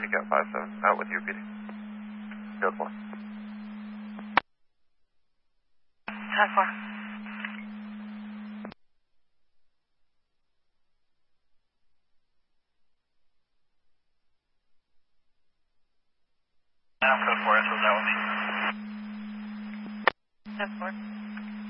Cat 57, out with you, PD. Field 4. 10-4. Code 4, so that will be. 10-4.